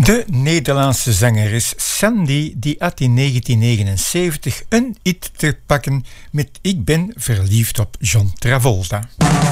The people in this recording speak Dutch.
De Nederlandse zangeres Sandy die had in 1979 een hit te pakken met Ik ben verliefd op John Travolta.